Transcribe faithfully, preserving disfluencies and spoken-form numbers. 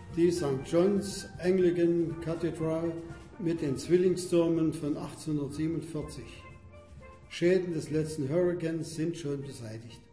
die Sankt John's Anglican Cathedral mit den Zwillingstürmen von achtzehnhundertsiebenundvierzig. Schäden des letzten Hurrikans sind schon beseitigt.